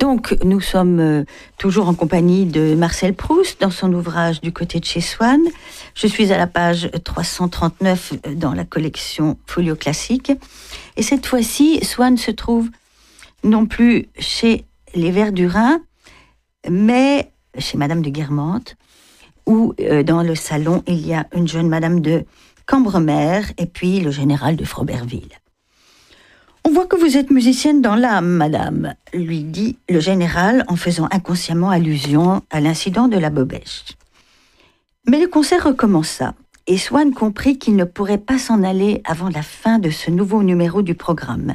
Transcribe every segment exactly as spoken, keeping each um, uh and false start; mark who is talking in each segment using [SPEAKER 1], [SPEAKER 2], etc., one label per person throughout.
[SPEAKER 1] Donc, nous sommes euh, toujours en compagnie de Marcel Proust dans son ouvrage Du côté de chez Swann. Je suis à la page trois cent trente-neuf dans la collection Folio Classique. Et cette fois-ci, Swann se trouve non plus chez les Verdurin, mais chez Madame de Guermantes, où euh, dans le salon, il y a une jeune Madame de Cambremer et puis le général de Froberville. « On voit que vous êtes musicienne dans l'âme, madame », lui dit le général en faisant inconsciemment allusion à l'incident de la bobèche. Mais le concert recommença et Swann comprit qu'il ne pourrait pas s'en aller avant la fin de ce nouveau numéro du programme.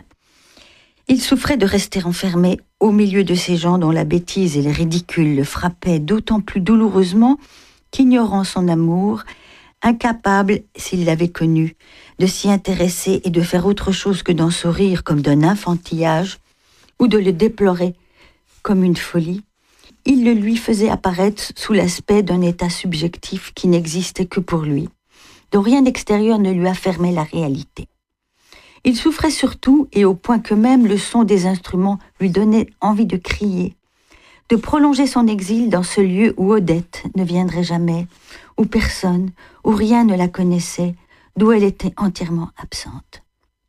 [SPEAKER 1] Il souffrait de rester enfermé au milieu de ces gens dont la bêtise et le ridicule le frappaient d'autant plus douloureusement qu'ignorant son amour, incapable, s'il l'avait connu, de s'y intéresser et de faire autre chose que d'en sourire comme d'un enfantillage, ou de le déplorer comme une folie, il le lui faisait apparaître sous l'aspect d'un état subjectif qui n'existait que pour lui, dont rien d'extérieur ne lui affirmait la réalité. Il souffrait surtout, et au point que même le son des instruments lui donnait envie de crier, de prolonger son exil dans ce lieu où Odette ne viendrait jamais, où personne, où rien ne la connaissait, d'où elle était entièrement absente.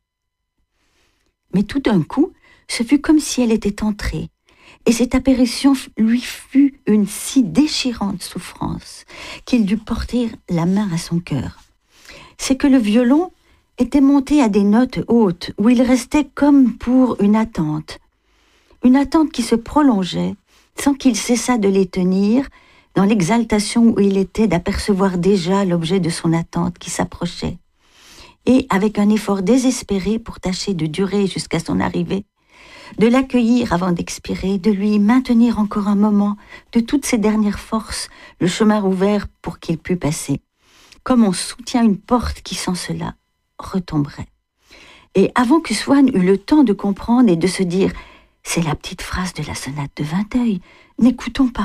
[SPEAKER 1] Mais tout d'un coup, ce fut comme si elle était entrée, et cette apparition lui fut une si déchirante souffrance qu'il dut porter la main à son cœur. C'est que le violon était monté à des notes hautes, où il restait comme pour une attente, une attente qui se prolongeait, sans qu'il cessât de les tenir, dans l'exaltation où il était d'apercevoir déjà l'objet de son attente qui s'approchait, et avec un effort désespéré pour tâcher de durer jusqu'à son arrivée, de l'accueillir avant d'expirer, de lui maintenir encore un moment, de toutes ses dernières forces, le chemin ouvert pour qu'il pût passer, comme on soutient une porte qui sans cela retomberait. Et avant que Swann eût le temps de comprendre et de se dire « c'est la petite phrase de la sonate de Vinteuil, n'écoutons pas »,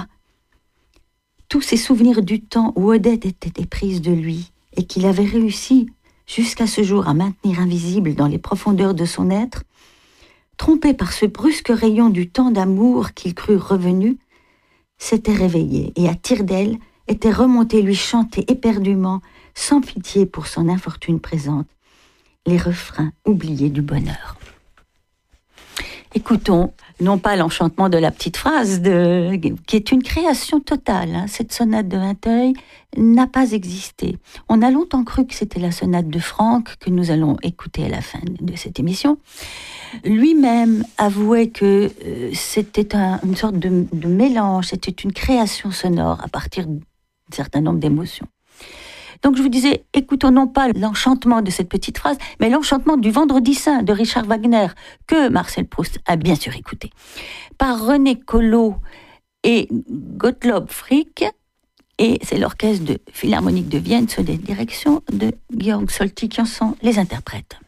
[SPEAKER 1] tous ces souvenirs du temps où Odette était éprise de lui et qu'il avait réussi jusqu'à ce jour à maintenir invisible dans les profondeurs de son être, trompé par ce brusque rayon du temps d'amour qu'il crut revenu, s'était réveillé et à tire-d'aile était remonté lui chanter éperdument, sans pitié pour son infortune présente, les refrains oubliés du bonheur. Écoutons, non pas l'enchantement de la petite phrase, de, qui est une création totale. Hein. Cette sonate de Vinteuil n'a pas existé. On a longtemps cru que c'était la sonate de Franck que nous allons écouter à la fin de cette émission. Lui-même avouait que euh, c'était un, une sorte de, de mélange, c'était une création sonore à partir d'un certain nombre d'émotions. Donc je vous disais, écoutons non pas l'enchantement de cette petite phrase, mais l'enchantement du Vendredi Saint de Richard Wagner, que Marcel Proust a bien sûr écouté, par René Collot et Gottlob Frick, et c'est l'orchestre de Philharmonique de Vienne sous la direction de Georg Solti qui en sont les interprètes.